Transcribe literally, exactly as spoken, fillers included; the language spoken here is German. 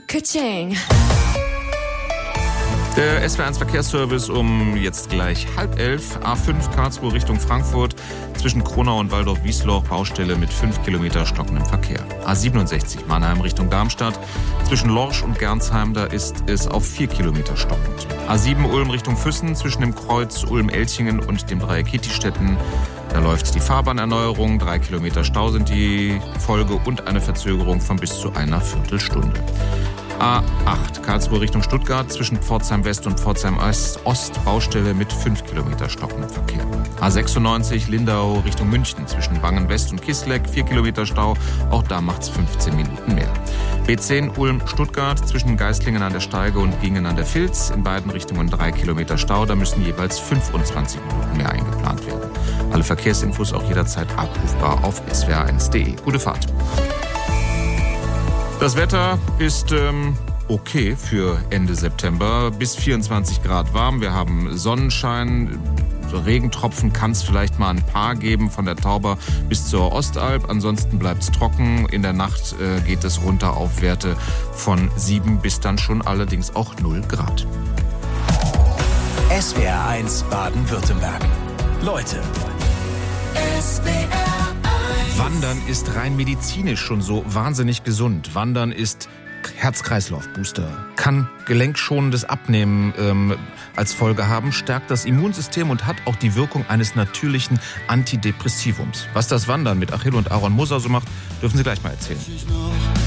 Ka-ching. Der S W R eins Verkehrsservice um jetzt gleich halb elf. A fünf Karlsruhe Richtung Frankfurt. Zwischen Kronau und Waldorf-Wiesloch Baustelle mit fünf Kilometer stockendem Verkehr. A siebenundsechzig Mannheim Richtung Darmstadt. Zwischen Lorsch und Gernsheim, da ist es auf vier Kilometer stockend. A sieben Ulm Richtung Füssen. Zwischen dem Kreuz Ulm-Elchingen und dem Dreieck Kittistetten. Da läuft die Fahrbahnerneuerung. Drei Kilometer Stau sind die Folge und eine Verzögerung von bis zu einer Viertelstunde. A acht Karlsruhe Richtung Stuttgart, zwischen Pforzheim West und Pforzheim Ost Baustelle mit fünf Kilometer stockendem Verkehr. A sechsundneunzig Lindau Richtung München, zwischen Wangen West und Kisleck, vier Kilometer Stau, auch da macht's fünfzehn Minuten mehr. B zehn Ulm Stuttgart, zwischen Geislingen an der Steige und Gingen an der Vilz, in beiden Richtungen drei Kilometer Stau, da müssen jeweils fünfundzwanzig Minuten mehr eingeplant werden. Alle Verkehrsinfos auch jederzeit abrufbar auf S W R eins punkt de. Gute Fahrt. Das Wetter ist ähm, okay für Ende September. Bis vierundzwanzig Grad warm. Wir haben Sonnenschein. So Regentropfen kann es vielleicht mal ein paar geben von der Tauber bis zur Ostalb. Ansonsten bleibt es trocken. In der Nacht äh, geht es runter auf Werte von sieben bis dann schon allerdings auch null Grad. S W R eins Baden-Württemberg. Leute. S W R eins. Wandern ist rein medizinisch schon so wahnsinnig gesund. Wandern ist Herz-Kreislauf-Booster, kann gelenkschonendes Abnehmen ähm, als Folge haben, stärkt das Immunsystem und hat auch die Wirkung eines natürlichen Antidepressivums. Was das Wandern mit Achille und Aaron Moser so macht, dürfen Sie gleich mal erzählen.